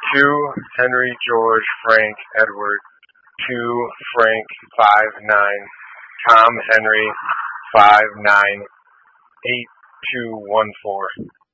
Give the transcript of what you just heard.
2 Henry George Frank Edward 2 Frank 59 Tom Henry 59 8214.